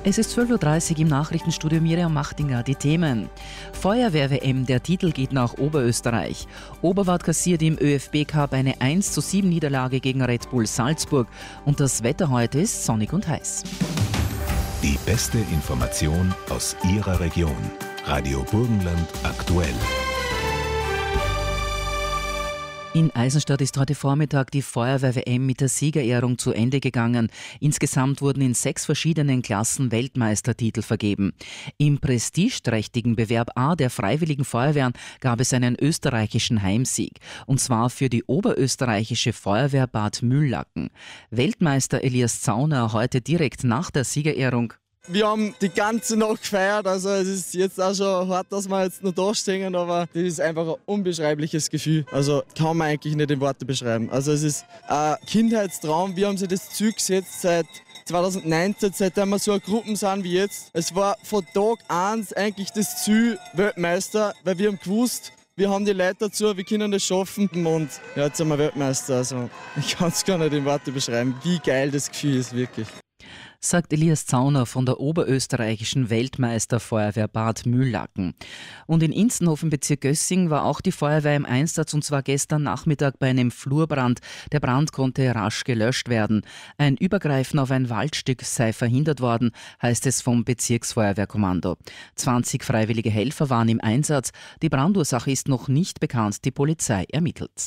Es ist 12.30 Uhr im Nachrichtenstudio Miriam Machtinger. Die Themen: Feuerwehr-WM, der Titel geht nach Oberösterreich. Oberwart kassiert im ÖFB-Cup eine 1:7 Niederlage gegen Red Bull Salzburg. Und das Wetter heute ist sonnig und heiß. Die beste Information aus Ihrer Region. Radio Burgenland aktuell. In Eisenstadt ist heute Vormittag die Feuerwehr-WM mit der Siegerehrung zu Ende gegangen. Insgesamt wurden in 6 verschiedenen Klassen Weltmeistertitel vergeben. Im prestigeträchtigen Bewerb A der Freiwilligen Feuerwehren gab es einen österreichischen Heimsieg. Und zwar für die oberösterreichische Feuerwehr Bad Mühlacken. Weltmeister Elias Zauner heute direkt nach der Siegerehrung: Wir haben die ganze Nacht gefeiert, also es ist jetzt auch schon hart, dass wir jetzt noch da stehen, aber das ist einfach ein unbeschreibliches Gefühl. Also kann man eigentlich nicht in Worte beschreiben. Also es ist ein Kindheitstraum, wir haben sich das Ziel gesetzt seit 2019, seitdem wir so eine Gruppe sind wie jetzt. Es war von Tag 1 eigentlich das Ziel Weltmeister, weil wir haben gewusst, wir haben die Leute dazu, wir können das schaffen und ja, jetzt sind wir Weltmeister. Also ich kann es gar nicht in Worte beschreiben, wie geil das Gefühl ist, wirklich. Sagt Elias Zauner von der oberösterreichischen Weltmeisterfeuerwehr Bad Mühlacken. Und in Inzenhofen, Bezirk Gössing, war auch die Feuerwehr im Einsatz, und zwar gestern Nachmittag bei einem Flurbrand. Der Brand konnte rasch gelöscht werden. Ein Übergreifen auf ein Waldstück sei verhindert worden, heißt es vom Bezirksfeuerwehrkommando. 20 freiwillige Helfer waren im Einsatz. Die Brandursache ist noch nicht bekannt. Die Polizei ermittelt.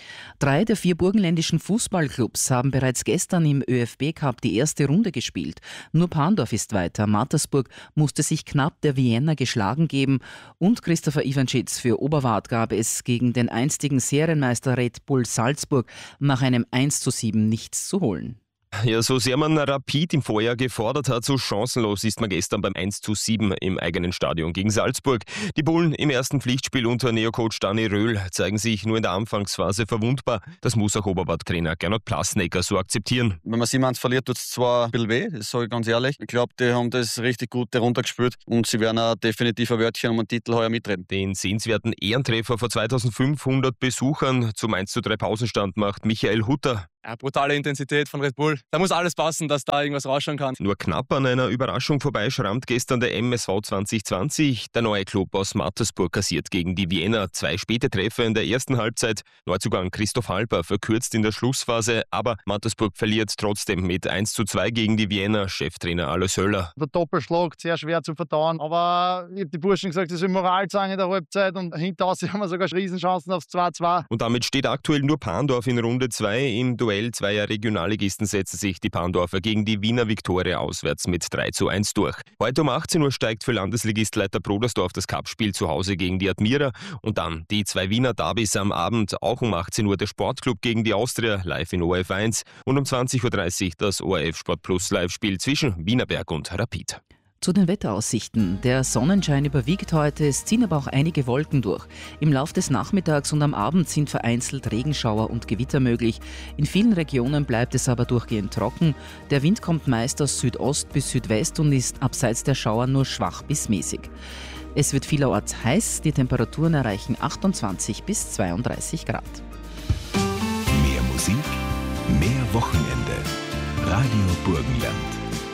3 der 4 burgenländischen Fußballclubs haben bereits gestern im ÖFB-Cup die erste Runde gespielt. Nur Pandorf ist weiter. Mattersburg musste sich knapp der Vienna geschlagen geben. Und Christopher Ivanschitz für Oberwart gab es gegen den einstigen Serienmeister Red Bull Salzburg nach einem 1:7 nichts zu holen. Ja, so sehr man Rapid im Vorjahr gefordert hat, so chancenlos ist man gestern beim 1:7 im eigenen Stadion gegen Salzburg. Die Bullen im ersten Pflichtspiel unter Neocoach Dani Röhl zeigen sich nur in der Anfangsphase verwundbar. Das muss auch Oberwart-Trainer Gernot Plasnecker so akzeptieren. Wenn man 7-1 verliert, tut es zwar ein bisschen weh, das sage ich ganz ehrlich. Ich glaube, die haben das richtig gut heruntergespielt und sie werden auch definitiv ein Wörtchen um den Titel heuer mitreden. Den sehenswerten Ehrentreffer vor 2500 Besuchern zum 1:3 Pausenstand macht Michael Hutter. Ja, brutale Intensität von Red Bull. Da muss alles passen, dass da irgendwas rausschauen kann. Nur knapp an einer Überraschung vorbei schrammt gestern der MSV 2020. Der neue Club aus Mattersburg kassiert gegen die Vienna 2 späte Treffer in der ersten Halbzeit. Neuzugang Christoph Halper verkürzt in der Schlussphase, aber Mattersburg verliert trotzdem mit 1:2 gegen die Vienna. Cheftrainer Alois Höller. Der Doppelschlag, sehr schwer zu verdauen, aber ich habe die Burschen gesagt, das soll Moral zeigen in der Halbzeit und hinterher haben wir sogar Riesenchancen aufs 2:2. Und damit steht aktuell nur Pandorf in Runde 2 im Duell zweier Regionalligisten setzen sich die Pandorfer gegen die Wiener Viktoria auswärts mit 3:1 durch. Heute um 18 Uhr steigt für Landesligistleiter Brodersdorf das Cupspiel zu Hause gegen die Admira und dann die 2 Wiener Derbys am Abend, auch um 18 Uhr der Sportclub gegen die Austria live in ORF 1 und um 20:30 Uhr das ORF Sport Plus Live-Spiel zwischen Wienerberg und Rapid. Zu den Wetteraussichten. Der Sonnenschein überwiegt heute, es ziehen aber auch einige Wolken durch. Im Lauf des Nachmittags und am Abend sind vereinzelt Regenschauer und Gewitter möglich. In vielen Regionen bleibt es aber durchgehend trocken. Der Wind kommt meist aus Südost bis Südwest und ist abseits der Schauer nur schwach bis mäßig. Es wird vielerorts heiß, die Temperaturen erreichen 28 bis 32 Grad. Mehr Musik, mehr Wochenende. Radio Burgenland.